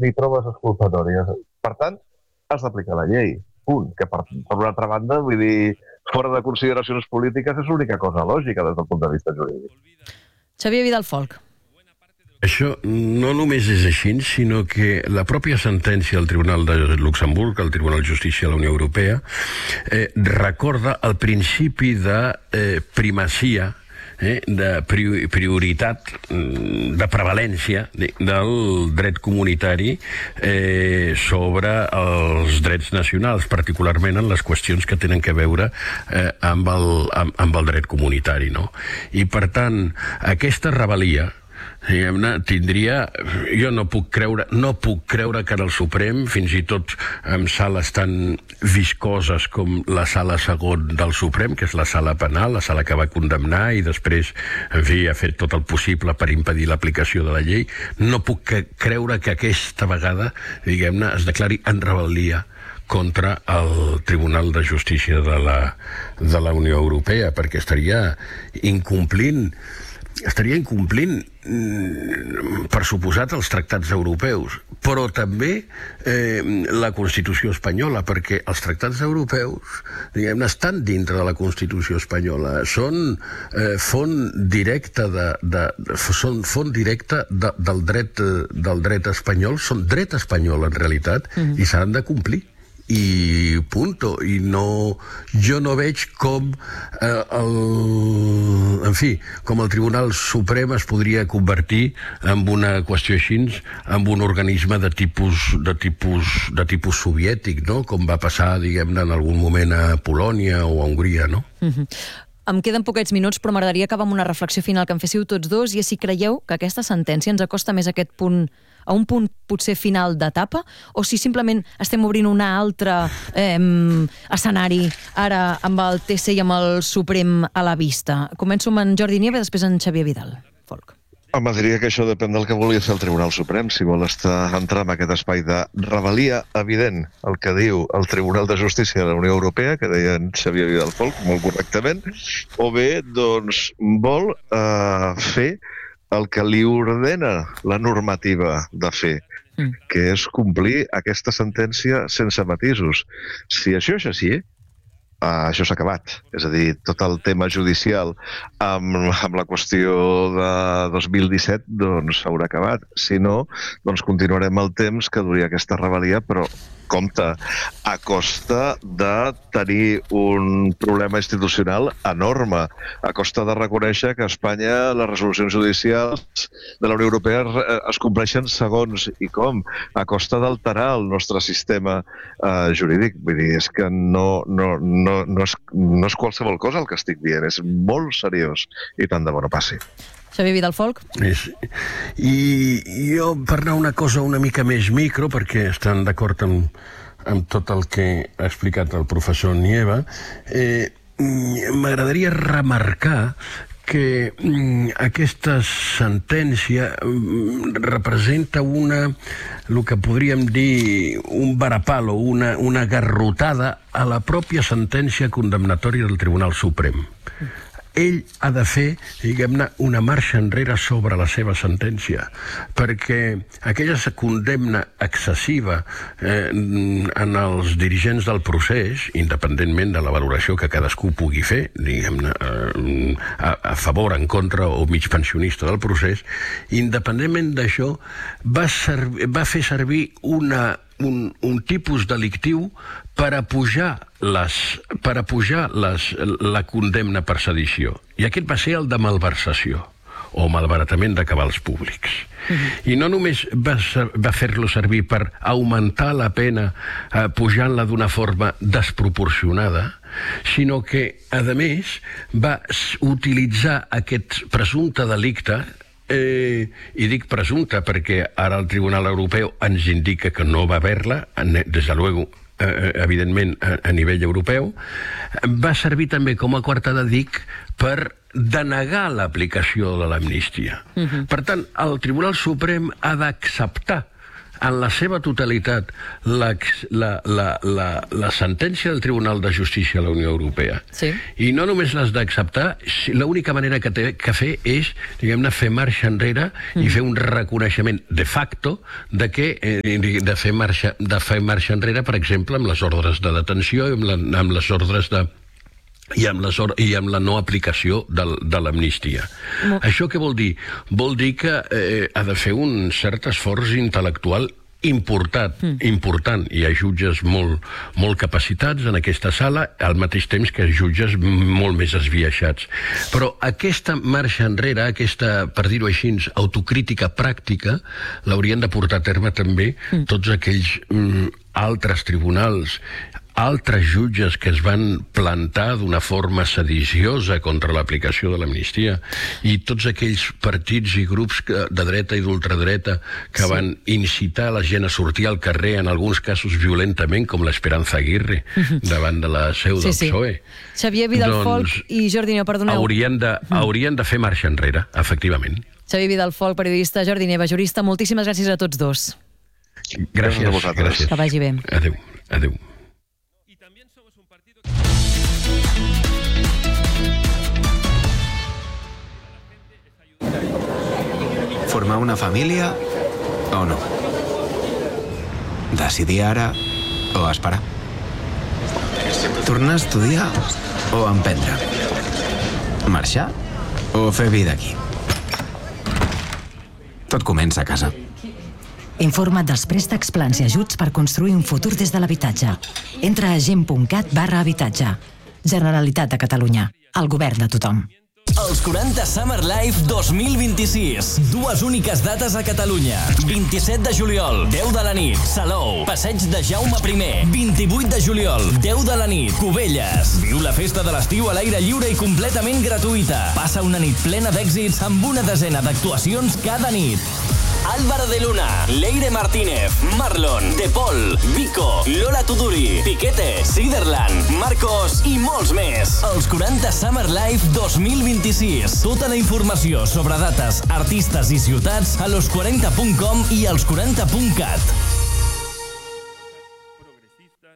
ni trobes escoltatòries. Per tant, has d'aplicar la llei. Punt. Que per una altra banda, vull dir, fora de consideracions polítiques és l'única cosa lògica des del punt de vista jurídic. Xavier Vidal Folch. Això no només és així, sinó que la pròpia sentència del Tribunal de Luxemburg, el Tribunal de Justícia de la Unió Europea, recorda el principi de primacia, de prioritat, de prevalència del dret comunitari sobre els drets nacionals, particularment en les qüestions que tenen a veure amb el dret comunitari. I, per tant, aquesta rebel·lia tindria... Jo no puc creure que en el Suprem, fins i tot en sales tan viscoses com la sala segon del Suprem, que és la sala penal, la sala que va condemnar i després, en fi, ha fet tot el possible per impedir l'aplicació de la llei, no puc creure que aquesta vegada, diguem-ne, es declari en rebel·lia contra el Tribunal de Justícia de la Unió Europea, perquè estaria incomplint, per suposat, els tractats europeus, però també la Constitució espanyola, perquè els tractats europeus, diguem-ne, estan dintre de la Constitució espanyola, són font directa del dret espanyol, són dret espanyol en realitat, i s'han de complir. I punto. I no, jo no veig com com el Tribunal Suprem es podria convertir en una qüestió així, en un organisme de tipus soviètic, no? Com va passar, diguem-ne, en algun moment a Polònia o a Hongria, no? Em queden poquets minuts, però m'agradaria acabar amb una reflexió final que em féssiu tots dos, i és si creieu que aquesta sentència ens acosta més a aquest punt, a un punt potser final d'etapa, o si simplement estem obrint un altre escenari ara amb el TC i amb el Suprem a la vista. Començo amb en Jordi Nieve, després en Xavier Vidal Folch. Home, diria que això depèn del que volia fer el Tribunal Suprem, si vol entrar en aquest espai de rebel·lia evident, el que diu el Tribunal de Justícia de la Unió Europea, que deia en Xavier Vidal Folch, molt correctament, o bé, doncs, vol fer el que li ordena la normativa de fer, que és complir aquesta sentència sense matisos. Si això és així, això s'ha acabat. És a dir, tot el tema judicial amb la qüestió de 2017 doncs s'haurà acabat. Si no, doncs continuarem el temps que duria aquesta rebel·lia, però compte, a costa de tenir un problema institucional enorme, a costa de reconèixer que a Espanya les resolucions judicials de la Unió Europea es compleixen segons i com, a costa d'alterar el nostre sistema jurídic. Vull dir, és que no és qualsevol cosa el que estic dient, és molt seriós i tant de bo no passi. Xavier Vidal Folch. I jo, per anar una cosa una mica més micro, perquè estan d'acord amb tot el que ha explicat el professor Nieva, m'agradaria remarcar que aquesta sentència representa el que podríem dir un varapalo, una garrotada a la pròpia sentència condemnatòria del Tribunal Suprem. Ell ha de fer, diguem-ne, una marxa enrere sobre la seva sentència, perquè aquella condemna excessiva en els dirigents del procés, independentment de la valoració que cadascú pugui fer, diguem-ne, a favor, en contra o mig pensionista del procés, independentment d'això, va fer servir un tipus delictiu per apujar la condemna per sedició. I aquest va ser el de malversació o malbaratament de cabals públics. I no només va fer-lo servir per augmentar la pena pujant-la d'una forma desproporcionada, sinó que, a més, va utilitzar aquest presumpte delicte, i dic presumpte perquè ara el Tribunal Europeu ens indica que no va haver-la, des de luego, evidentment, a nivell europeu, va servir també com a coartada, dic, per denegar l'aplicació de l'amnistia. Per tant, el Tribunal Suprem ha d'acceptar en la seva totalitat la sentència del Tribunal de Justícia de la Unió Europea. Sí. I no només l'has d'acceptar, l'única manera que té que fer és, diguem-ne, fer marxa enrere i fer un reconeixement de facto de fer marxa enrere, per exemple, amb les ordres de detenció i amb les ordres de i amb la no aplicació de l'amnistia. Això què vol dir? Vol dir que ha de fer un cert esforç intel·lectual important. Hi ha jutges molt capacitats en aquesta sala, al mateix temps que jutges molt més esbiaixats. Però aquesta marxa enrere, aquesta, per dir-ho així, autocrítica pràctica, l'haurien de portar a terme també tots aquells altres tribunals, altres jutges que es van plantar d'una forma sediciosa contra l'aplicació de l'amnistia, i tots aquells partits i grups de dreta i d'ultradreta que van incitar la gent a sortir al carrer, en alguns casos violentament, com l'Esperanza Aguirre, davant de la seu del PSOE. Xavier Vidal-Folk i Jordi Neva, perdoneu. Haurien de fer marxa enrere, efectivament. Xavier Vidal-Folk, periodista, Jordi Neva, jurista, moltíssimes gràcies a tots dos. Gràcies a vosaltres. Que vagi bé. Adéu. Formar una família o no? Decidir ara o esperar? Tornar a estudiar o emprendre? Marxar o fer vida aquí? Tot comença a casa. Informa't dels préstecs, plans i ajuts per construir un futur des de l'habitatge. Entra a gent.cat/habitatge. Generalitat de Catalunya. El govern de tothom. Els 40 Summer Life 2026. Dues úniques dates a Catalunya. 27 de juliol, 10 de la nit, Salou, Passeig de Jaume I. 28 de juliol, 10 de la nit, Cubelles. Viu la festa de l'estiu a l'aire lliure i completament gratuïta. Passa una nit plena d'èxits amb una desena d'actuacions cada nit. Álvaro de Luna, Leire Martínez, Marlon, De Paul, Vico, Lola Tuduri, Piquete, Siderland, Marcos i molts més. Els 40 Summer Life 2026. Tota la informació sobre dates, artistes i ciutats a los40.com i als40.cat.